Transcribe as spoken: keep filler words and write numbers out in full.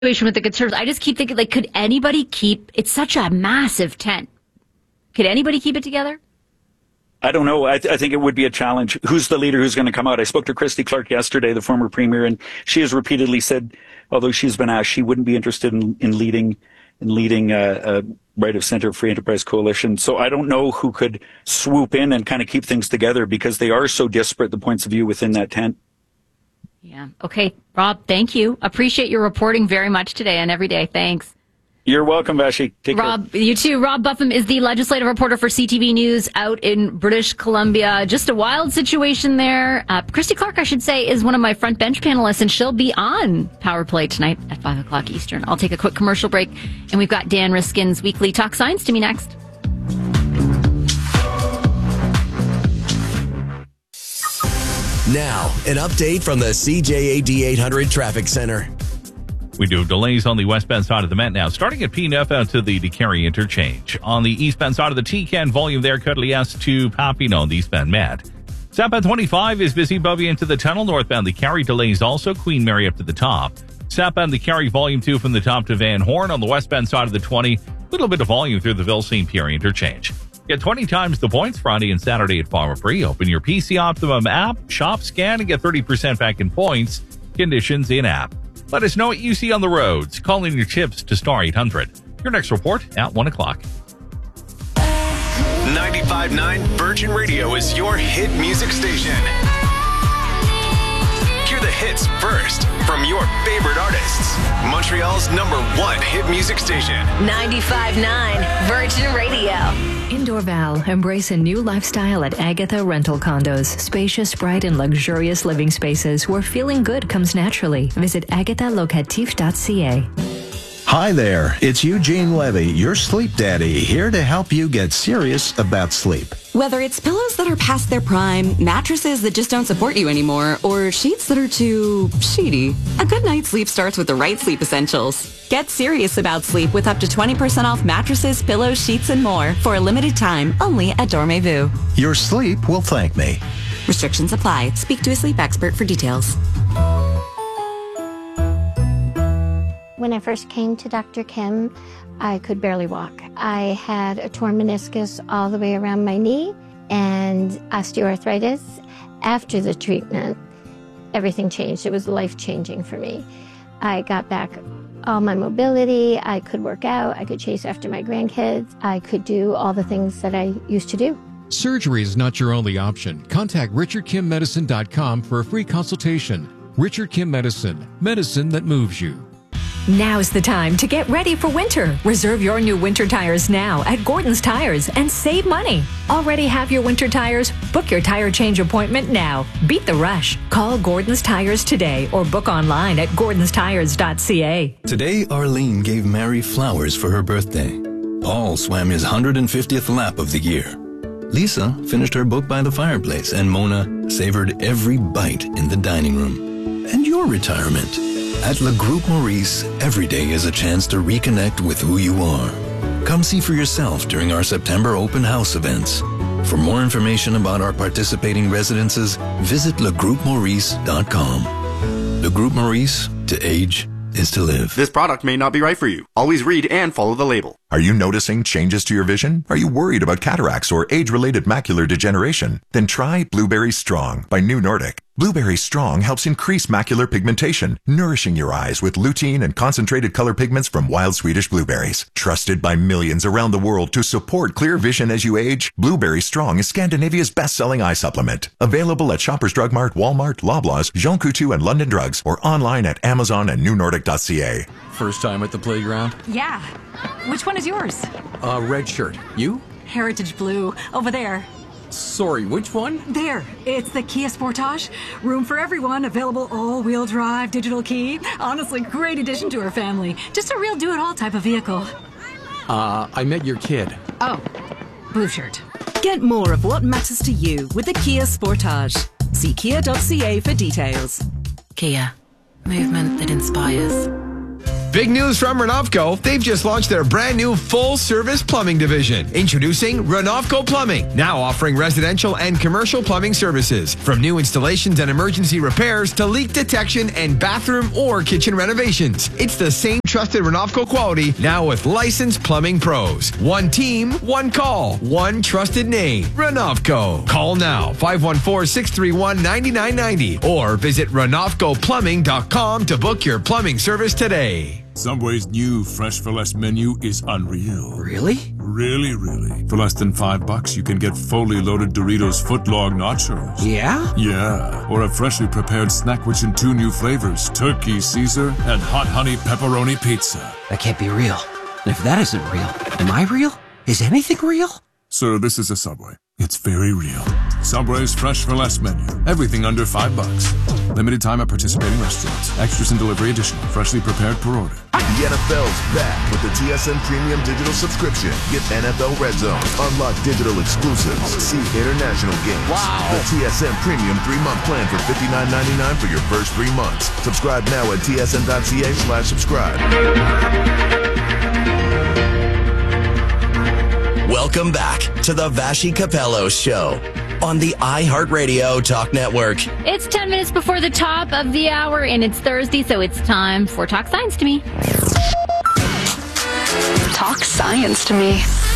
situation with the Conservatives. I just keep thinking, like, could anybody keep, it's such a massive tent. Could anybody keep it together? I don't know. I, th- I think it would be a challenge. Who's the leader who's going to come out? I spoke to Christy Clark yesterday, the former premier, and she has repeatedly said, although she's been asked, she wouldn't be interested in, in leading in leading a, a right of center free enterprise coalition. So I don't know who could swoop in and kind of keep things together because they are so disparate, the points of view within that tent. Yeah. Okay, Rob, thank you. Appreciate your reporting very much today and every day. Thanks. You're welcome, Vashi. Take Rob, care. You too. Rob Buffum is the legislative reporter for C T V News out in British Columbia. Just a wild situation there. Uh, Christy Clark, I should say, is one of my front bench panelists, and she'll be on Power Play tonight at five o'clock Eastern. I'll take a quick commercial break, and we've got Dan Riskin's weekly Talk Science to me next. Now, an update from the C J A D eight hundred Traffic Center. We do have delays on the westbound side of the Met now, starting at P N F out to the DeCarry interchange. On the eastbound side of the T C A N, volume there, Cuddly-S to Papineau, the eastbound Met. Southbound twenty-five is busy above you into the tunnel. Northbound the Carry delays also, Queen Mary up to the top. Southbound the Carry, volume two from the top to Van Horn. On the westbound side of the twenty, little bit of volume through the Ville Saint Pierre interchange. Get twenty times the points Friday and Saturday at Farmer Free. Open your P C Optimum app, shop, scan, and get thirty percent back in points. Conditions in app. Let us know what you see on the roads. Call in your tips to Star eight hundred. Your next report at one o'clock. ninety-five point nine Virgin Radio is your hit music station. Hear the hits first from your favorite artists. Montreal's number one hit music station. ninety-five point nine Virgin Radio. In Dorval, embrace a new lifestyle at Agatha Rental Condos. Spacious, bright, and luxurious living spaces where feeling good comes naturally. Visit agatha locatif dot c a. Hi there, it's Eugene Levy, your sleep daddy, here to help you get serious about sleep. Whether it's pillows that are past their prime, mattresses that just don't support you anymore, or sheets that are too sheety, a good night's sleep starts with the right sleep essentials. Get serious about sleep with up to twenty percent off mattresses, pillows, sheets, and more for a limited time only at Dormez-vous. Your sleep will thank me. Restrictions apply. Speak to a sleep expert for details. When I first came to Doctor Kim, I could barely walk. I had a torn meniscus all the way around my knee and osteoarthritis. After the treatment, everything changed. It was life-changing for me. I got back all my mobility. I could work out. I could chase after my grandkids. I could do all the things that I used to do. Surgery is not your only option. Contact richard kim medicine dot com for a free consultation. Richard Kim Medicine, medicine that moves you. Now's the time to get ready for winter. Reserve your new winter tires now at Gordon's Tires and save money. Already have your winter tires? Book your tire change appointment now. Beat the rush. Call Gordon's Tires today or book online at gordons tires dot c a. Today, Arlene gave Mary flowers for her birthday. Paul swam his one hundred fiftieth lap of the year. Lisa finished her book by the fireplace, and Mona savored every bite in the dining room. And your retirement. At Le Groupe Maurice, every day is a chance to reconnect with who you are. Come see for yourself during our September open house events. For more information about our participating residences, visit le groupe maurice dot com. Le Groupe Maurice, to age is to live. This product may not be right for you. Always read and follow the label. Are you noticing changes to your vision? Are you worried about cataracts or age-related macular degeneration? Then try Blueberry Strong by New Nordic. Blueberry Strong helps increase macular pigmentation, nourishing your eyes with lutein and concentrated color pigments from wild Swedish blueberries. Trusted by millions around the world to support clear vision as you age, Blueberry Strong is Scandinavia's best-selling eye supplement. Available at Shoppers Drug Mart, Walmart, Loblaws, Jean Coutu, and London Drugs, or online at Amazon and new nordic dot c a. First time at the playground? Yeah. Which one is yours? Uh, red shirt. You? Heritage Blue. Over there. Sorry, which one? There. It's the Kia Sportage. Room for everyone. Available all-wheel drive, digital key. Honestly, great addition to our family. Just a real do-it-all type of vehicle. Uh, I met your kid. Oh, blue shirt. Get more of what matters to you with the Kia Sportage. See kia dot c a for details. Kia. Movement that inspires. Big news from Renovco. They've just launched their brand new full-service plumbing division. Introducing Renovco Plumbing, now offering residential and commercial plumbing services. From new installations and emergency repairs to leak detection and bathroom or kitchen renovations. It's the same trusted Renovco quality, now with licensed plumbing pros. One team, one call, one trusted name. Renovco. Call now, five one four, six three one, nine nine nine zero or visit renovco plumbing dot com to book your plumbing service today. Subway's new Fresh for Less menu is unreal. Really? Really, really. For less than five bucks, you can get fully loaded Doritos footlong nachos. Yeah? Yeah. Or a freshly prepared snack which in two new flavors, turkey Caesar and hot honey pepperoni pizza. That can't be real. And if that isn't real, am I real? Is anything real? Sir, this is a Subway. It's very real. Subway's Fresh for Less menu. Everything under five bucks. Limited time at participating restaurants. Extras and delivery additional. Freshly prepared per order. The N F L's back with the T S N Premium Digital Subscription. Get N F L Red Zone. Unlock digital exclusives. See international games. Wow. The T S N Premium three-month plan for fifty-nine ninety-nine for your first three months. Subscribe now at T S N dot C A slash subscribe. Welcome back to the Vashi Capello Show on the iHeartRadio Talk Network. It's ten minutes before the top of the hour, and it's Thursday, so it's time for Talk Science to Me. Talk science to me.